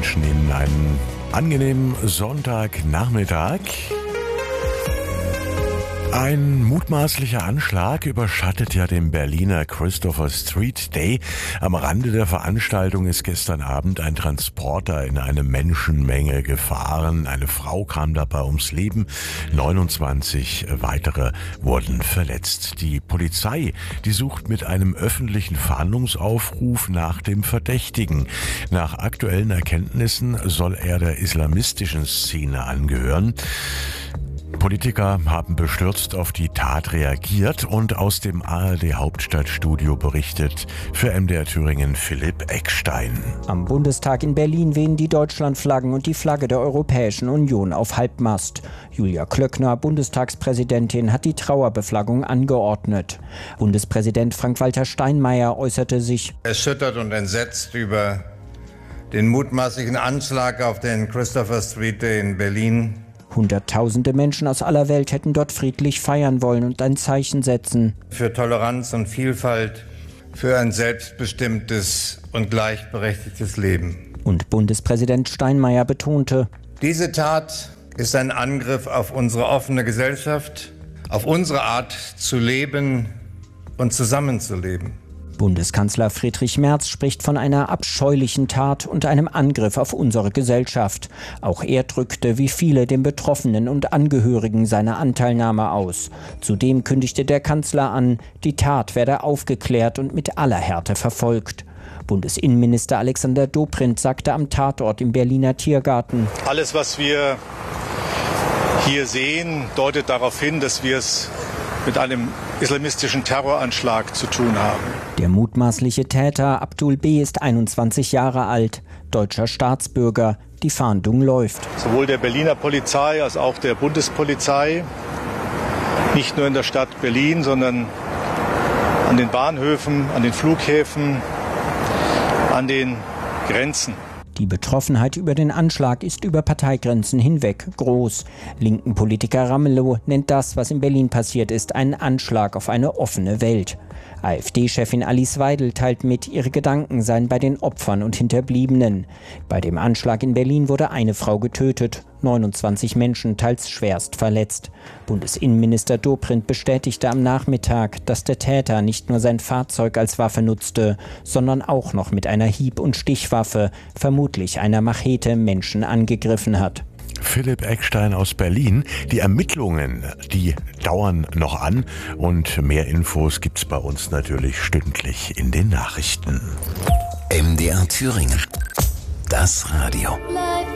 wünschen Ihnen einen angenehmen Sonntagnachmittag. Ein mutmaßlicher Anschlag überschattet ja den Berliner Christopher Street Day. Am Rande der Veranstaltung ist gestern Abend ein Transporter in eine Menschenmenge gefahren. Eine Frau kam dabei ums Leben. 29 weitere wurden verletzt. Die Polizei, die sucht mit einem öffentlichen Fahndungsaufruf nach dem Verdächtigen. Nach aktuellen Erkenntnissen soll er der islamistischen Szene angehören. Politiker haben bestürzt auf die Tat reagiert und aus dem ARD-Hauptstadtstudio berichtet für MDR Thüringen Philipp Eckstein. Am Bundestag in Berlin wehen die Deutschlandflaggen und die Flagge der Europäischen Union auf Halbmast. Julia Klöckner, Bundestagspräsidentin, hat die Trauerbeflaggung angeordnet. Bundespräsident Frank-Walter Steinmeier äußerte sich erschüttert und entsetzt über den mutmaßlichen Anschlag auf den Christopher Street Day in Berlin. Hunderttausende Menschen aus aller Welt hätten dort friedlich feiern wollen und ein Zeichen setzen. Für Toleranz und Vielfalt, für ein selbstbestimmtes und gleichberechtigtes Leben. Und Bundespräsident Steinmeier betonte: Diese Tat ist ein Angriff auf unsere offene Gesellschaft, auf unsere Art zu leben und zusammenzuleben. Bundeskanzler Friedrich Merz spricht von einer abscheulichen Tat und einem Angriff auf unsere Gesellschaft. Auch er drückte wie viele den Betroffenen und Angehörigen seine Anteilnahme aus. Zudem kündigte der Kanzler an, die Tat werde aufgeklärt und mit aller Härte verfolgt. Bundesinnenminister Alexander Dobrindt sagte am Tatort im Berliner Tiergarten: Alles, was wir hier sehen, deutet darauf hin, dass wir es mit einem islamistischen Terroranschlag zu tun haben. Der mutmaßliche Täter Abdul B. ist 21 Jahre alt, deutscher Staatsbürger. Die Fahndung läuft. Sowohl der Berliner Polizei als auch der Bundespolizei, nicht nur in der Stadt Berlin, sondern an den Bahnhöfen, an den Flughäfen, an den Grenzen. Die Betroffenheit über den Anschlag ist über Parteigrenzen hinweg groß. Linken Politiker Ramelow nennt das, was in Berlin passiert ist, einen Anschlag auf eine offene Welt. AfD-Chefin Alice Weidel teilt mit, ihre Gedanken seien bei den Opfern und Hinterbliebenen. Bei dem Anschlag in Berlin wurde eine Frau getötet, 29 Menschen teils schwerst verletzt. Bundesinnenminister Dobrindt bestätigte am Nachmittag, dass der Täter nicht nur sein Fahrzeug als Waffe nutzte, sondern auch noch mit einer Hieb- und Stichwaffe, vermutlich einer Machete, Menschen angegriffen hat. Philipp Eckstein aus Berlin. Die Ermittlungen, die dauern noch an und mehr Infos gibt's bei uns natürlich stündlich in den Nachrichten. MDR Thüringen. Das Radio.